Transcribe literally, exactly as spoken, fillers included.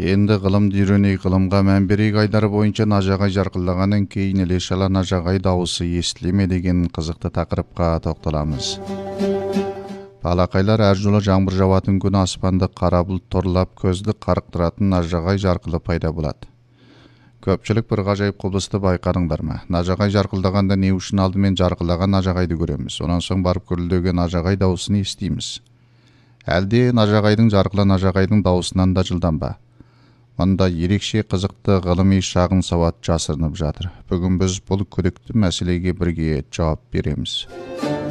Енді ғылымды үйренейік, ғылымға мән берейік айлары бойынша нажағай жарқылдағаннан кейін іле-шала нажағай дауысы естіле ме деген қызықты тақырыпқа тоқталамыз. Балақайлар, әр жолы жаңбыр жауатын күні аспанды қара бұлт торлап көзді қарықтыратын нажағай жарқылы пайда болады. Көпшілік бір ғажайып құбылысты байқадыңдар ма? Нажағай жарқылдағанда не үшін алдымен жарқылдаған нажағайды көреміз, онан соң барып гүрілдеген нажағай дауысын естиміз. Әлде нажағайдың жарқылы нажағайдың дауысынан да жылдам ба? Мұнда ерекше қызықты ғылыми шағын сауат жасырынып жатыр. Бүгін біз бұл күдікті мәселеге бірге жауап береміз.